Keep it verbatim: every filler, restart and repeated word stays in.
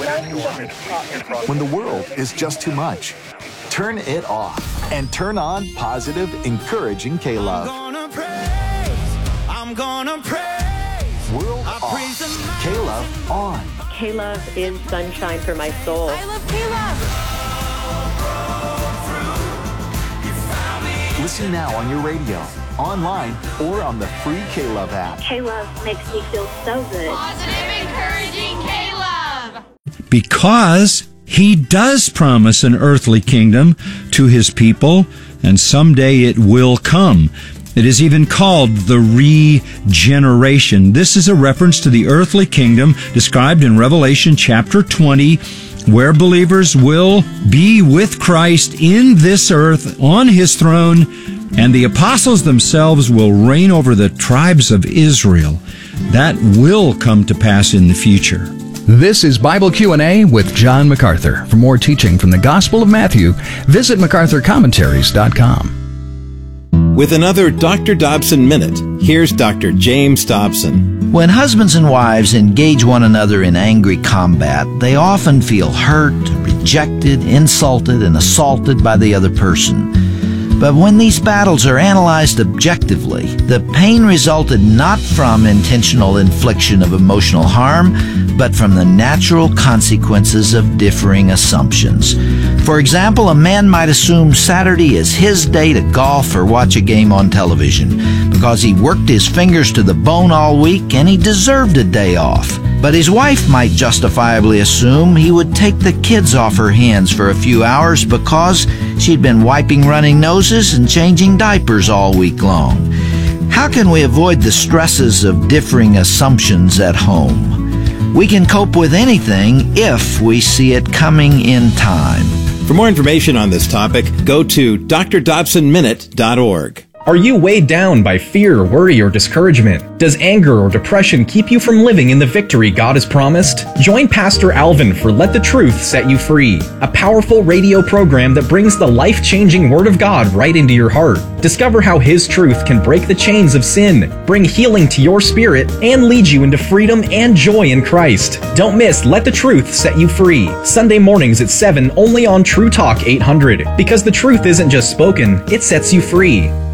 When the world is just too much, turn it off and turn on positive, encouraging K-Love. I'm gonna praise, I'm gonna praise. World off, K-Love on. K-Love is sunshine for my soul. I love K-Love. Listen now on your radio, online, or on the free K-Love app. K-Love makes me feel so good. Positive, encouraging K-Love. Because he does promise an earthly kingdom to his people, and someday it will come. It is even called the regeneration. This is a reference to the earthly kingdom described in Revelation chapter twenty, where believers will be with Christ in this earth on his throne, and the apostles themselves will reign over the tribes of Israel. That will come to pass in the future. This is Bible Q and A with John MacArthur. For more teaching from the Gospel of Matthew, visit macarthur commentaries dot com. With another Doctor Dobson Minute, here's Doctor James Dobson. When husbands and wives engage one another in angry combat, they often feel hurt, rejected, insulted, and assaulted by the other person. But when these battles are analyzed objectively, the pain resulted not from intentional infliction of emotional harm, but from the natural consequences of differing assumptions. For example, a man might assume Saturday is his day to golf or watch a game on television because he worked his fingers to the bone all week and he deserved a day off. But his wife might justifiably assume he would take the kids off her hands for a few hours because she'd been wiping running noses and changing diapers all week long. How can we avoid the stresses of differing assumptions at home? We can cope with anything if we see it coming in time. For more information on this topic, go to d r dobson minute dot org. Are you weighed down by fear, worry, or discouragement? Does anger or depression keep you from living in the victory God has promised? Join Pastor Alvin for Let the Truth Set You Free, a powerful radio program that brings the life-changing Word of God right into your heart. Discover how His truth can break the chains of sin, bring healing to your spirit, and lead you into freedom and joy in Christ. Don't miss Let the Truth Set You Free, Sunday mornings at seven only on True Talk eight hundred. Because the truth isn't just spoken, it sets you free.